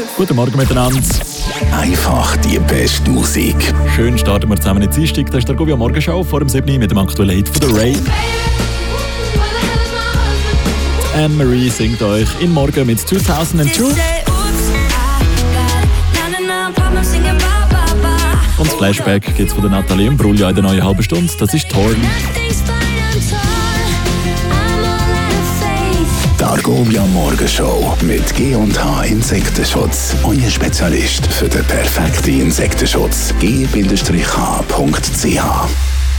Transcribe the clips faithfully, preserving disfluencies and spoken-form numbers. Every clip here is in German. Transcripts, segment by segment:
Guten Morgen miteinander. Einfach die beste Musik. Schön starten wir zusammen in die Dienstag. Das ist der Govia Morgenshow vor dem sieben mit dem aktuellen Hit von The Ray. Anne-Marie singt euch in Morgen mit zweitausendzwei. Und das Flashback gibt es von der Nathalie Imbruglia in der neuen halben Stunde. Das ist Torn. Die Argovia Morgenshow mit G und H Insektenschutz. Euer Spezialist für den perfekten Insektenschutz. G H Punkt C H.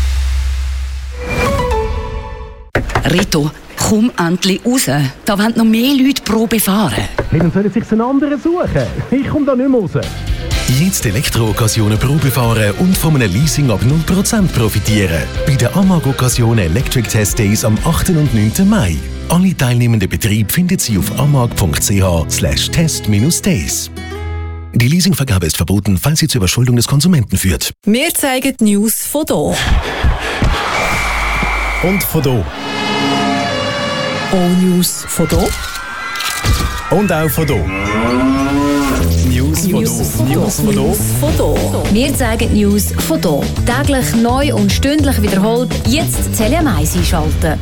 Rito, komm endlich raus. Da wollen noch mehr Leute Probe fahren. Hey, dann sollen sich einen anderen suchen. Ich komme da nicht mehr raus. Jetzt Elektro-Occasionen Probe fahren und von einem Leasing ab null Prozent profitieren. Bei den Amag-Occasionen Electric Test Days am achten und neunten Mai. Alle teilnehmenden Betriebe finden Sie auf amag Punkt c h slash test days. Die Leasingvergabe ist verboten, falls sie zur Überschuldung des Konsumenten führt. Wir zeigen die News von hier. Und von hier. Auch News von hier. Und auch von hier. News von hier. News von hier. Wir zeigen die News von hier. Täglich neu und stündlich wiederholt. Jetzt Telia Mais einschalten.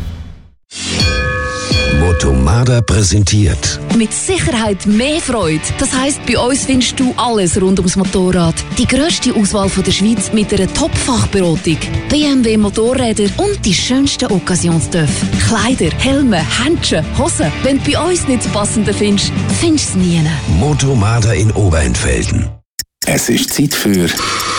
Motomada präsentiert. Mit Sicherheit mehr Freude. Das heisst, bei uns findest du alles rund ums Motorrad. Die grösste Auswahl von der Schweiz mit einer Top-Fachberatung. B M W Motorräder und die schönsten Occasionstöpfe. Kleider, Helme, Händchen, Hosen. Wenn du bei uns nicht das Passende findest, findest du es nie. Motomada in Oberentfelden. Es ist Zeit für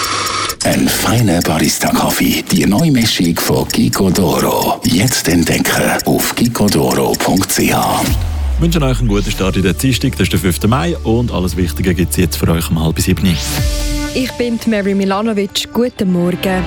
einen feinen Barista-Kaffee. Die neue Mischung von Gico d'Oro. Jetzt entdecken auf gico d'oro Punkt c h. Wir wünschen euch einen guten Start in der Dienstag. Das ist der fünften Mai und alles Wichtige gibt es jetzt für euch um halb sieben. Ich bin Mary Milanovic. Guten Morgen.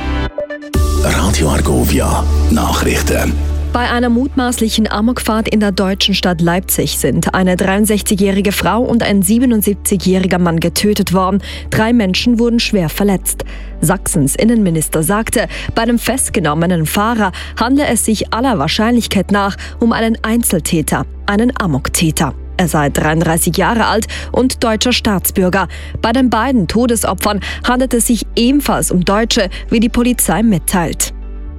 Radio Argovia. Nachrichten. Bei einer mutmaßlichen Amokfahrt in der deutschen Stadt Leipzig sind eine dreiundsechzigjährige Frau und ein siebenundsiebzigjähriger Mann getötet worden. Drei Menschen wurden schwer verletzt. Sachsens Innenminister sagte, bei dem festgenommenen Fahrer handle es sich aller Wahrscheinlichkeit nach um einen Einzeltäter, einen Amoktäter. Er sei dreiunddreißig Jahre alt und deutscher Staatsbürger. Bei den beiden Todesopfern handelt es sich ebenfalls um Deutsche, wie die Polizei mitteilt.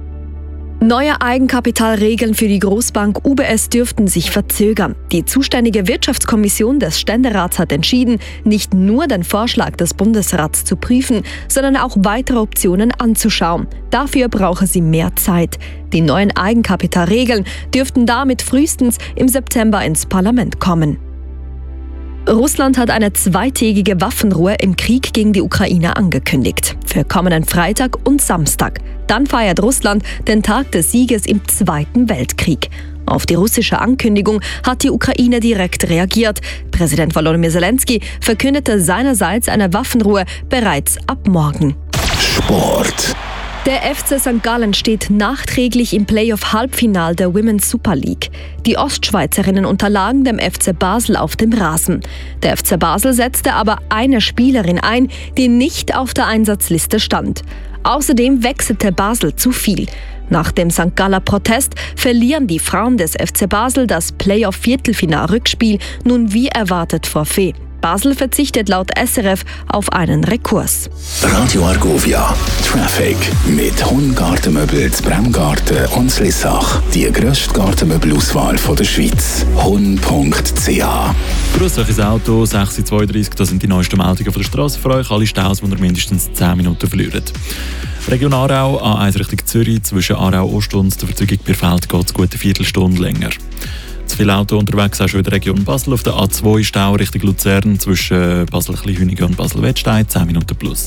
Neue Eigenkapitalregeln für die Großbank U B S dürften sich verzögern. Die zuständige Wirtschaftskommission des Ständerats hat entschieden, nicht nur den Vorschlag des Bundesrats zu prüfen, sondern auch weitere Optionen anzuschauen. Dafür brauche sie mehr Zeit. Die neuen Eigenkapitalregeln dürften damit frühestens im September ins Parlament kommen. Russland hat eine zweitägige Waffenruhe im Krieg gegen die Ukraine angekündigt. Für kommenden Freitag und Samstag. Dann feiert Russland den Tag des Sieges im Zweiten Weltkrieg. Auf die russische Ankündigung hat die Ukraine direkt reagiert. Präsident Volodymyr Zelensky verkündete seinerseits eine Waffenruhe bereits ab morgen. Sport. Der F C Sankt Gallen steht nachträglich im Playoff-Halbfinal der Women's Super League. Die Ostschweizerinnen unterlagen dem F C Basel auf dem Rasen. Der F C Basel setzte aber eine Spielerin ein, die nicht auf der Einsatzliste stand. Außerdem wechselte Basel zu viel. Nach dem Sankt Galler Protest verlieren die Frauen des F C Basel das Playoff-Viertelfinal-Rückspiel nun wie erwartet forfait. Basel verzichtet laut S R F auf einen Rekurs. Radio Argovia. Traffic mit Hun Gartenmöbel zu Bremgarten und Lissach. Die grösste Gartenmöbelauswahl der Schweiz. hun Punkt c h. Grüß euch ins Auto, sechs Uhr zweiunddreißig, das sind die neuesten Meldungen von der Straße für euch. Alle Staus, die ihr mindestens zehn Minuten verliert. Region Aarau, A eins Richtung Zürich, zwischen Aarau Ost und der Verzeugung Birfeld geht es gut eine Viertelstunde länger. Zu viele Autos unterwegs auch schon in der Region Basel. Auf der A zwei Stau Richtung Luzern zwischen Basel-Kleinhünigen und Basel-Wettstein, zehn Minuten plus.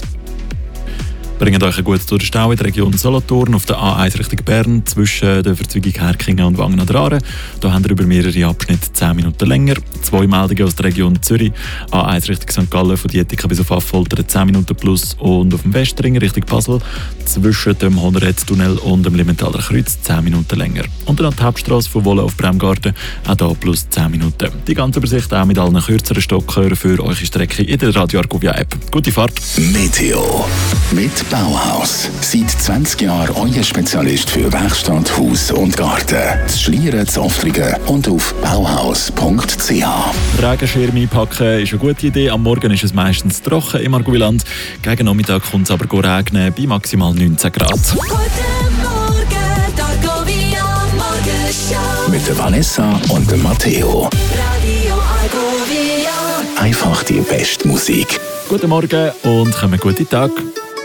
Bringt euch gut durch den Stau in der Region Solothurn auf der A eins Richtung Bern zwischen der Verzeugung Herkingen und Wangen an der Aare. Da haben wir über mehrere Abschnitte zehn Minuten länger. Zwei Meldungen aus der Region Zürich. A eins Richtung Sankt Gallen von Dietika bis auf Affoltern zehn Minuten plus. Und auf dem Westring Richtung Basel zwischen dem Honoret-Tunnel und dem Limmentaler Kreuz zehn Minuten länger. Und dann die Hauptstrasse von Wolle auf Bremgarten, auch hier plus zehn Minuten. Die ganze Übersicht auch mit allen kürzeren Stockhören für eure Strecke in der Radio Argovia App. Gute Fahrt! Meteo mit Bauhaus. Seit zwanzig Jahren euer Spezialist für Werkstatt, Haus und Garten. Das Schlieren, das Offringen und auf bauhaus punkt c h. Regenschirme einpacken ist eine gute Idee. Am Morgen ist es meistens trocken im Arguiland. Gegen Nachmittag kommt es aber regnen bei maximal neunzehn Grad. Guten Morgen, Argovia Morgenshow. Mit der Vanessa und dem Matteo. Radio Argovia. Einfach die beste Musik. Guten Morgen und kommen guten Tag.